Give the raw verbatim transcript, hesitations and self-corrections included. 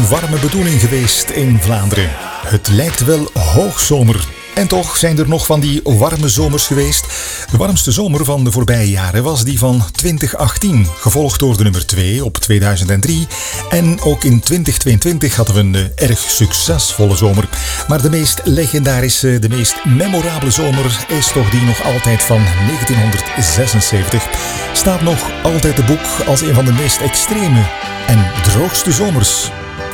een warme bedoeling geweest in Vlaanderen. Het lijkt wel hoogzomer. En toch zijn er nog van die warme zomers geweest. De warmste zomer van de voorbije jaren was die van twintig achttien, gevolgd door de nummer twee op tweeduizend drie. En ook in twintig tweeëntwintig hadden we een uh, erg succesvolle zomer. Maar de meest legendarische, de meest memorabele zomer is toch die nog altijd van negentienhonderdzesenzeventig. Staat nog altijd de boek als een van de meest extreme en droogste zomers